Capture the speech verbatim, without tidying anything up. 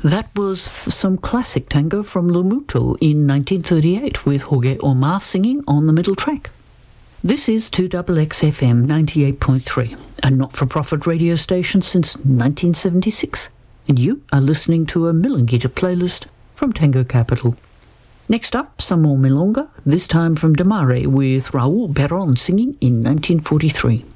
That was some classic tango from Lumuto in nineteen thirty-eight with Jorge Omar singing on the middle track. This is two X X F M ninety-eight point three, a not-for-profit radio station since nineteen seventy-six, and you are listening to a Milonguita playlist from Tango Capital. Next up, some more milonga, this time from Damare with Raul Perón singing in nineteen forty-three.